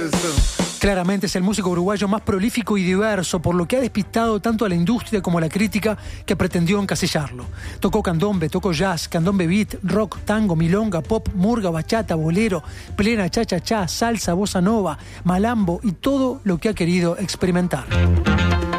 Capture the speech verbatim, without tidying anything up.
Claramente es el músico uruguayo más prolífico y diverso, por lo que ha despistado tanto a la industria como a la crítica que pretendió encasillarlo. Tocó candombe, tocó jazz, candombe beat, rock, tango, milonga, pop, murga, bachata, bolero, plena, cha-cha-cha, salsa, bossa nova, malambo y todo lo que ha querido experimentar.